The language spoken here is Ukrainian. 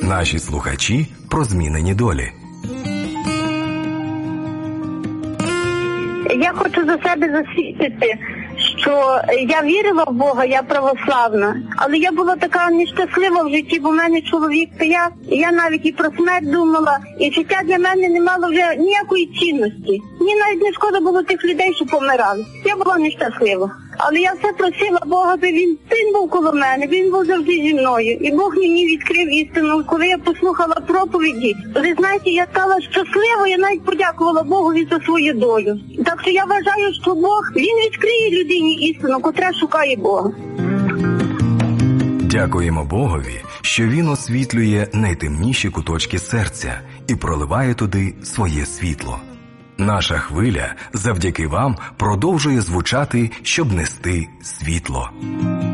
Наші слухачі про змінені долі. Я хочу за себе засвідчити, що я вірила в Бога, я православна, але я була така нещаслива в житті, бо в мене чоловік пияк, і я навіть і про смерть думала, і життя для мене не мало вже ніякої цінності. Мені навіть не шкода було тих людей, що помирали. Я була нещаслива. Але я все просила Бога, аби він був коло мене, він був завжди зі мною. І Бог мені відкрив істину, коли я послухала проповіді. Ви знаєте, я стала щаслива, я навіть подякувала Богові за свою долю. Так що я вважаю, що Бог, він відкриє людині істину, котра шукає Бога. Дякуємо Богові, що Він освітлює найтемніші куточки серця і проливає туди своє світло. Наша хвиля завдяки вам продовжує звучати, щоб нести світло.